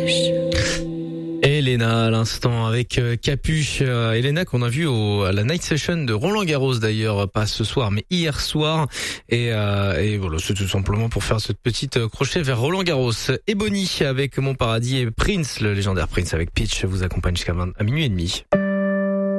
Capuche. Elena à l'instant avec Capuche. Elena qu'on a vu à la night session de Roland Garros d'ailleurs, pas ce soir mais hier soir. Et voilà, c'est tout simplement pour faire cette petite crochet vers Roland Garros. Ebony avec Mon Paradis et Prince, le légendaire Prince avec Pitch vous accompagne jusqu'à minuit et demi.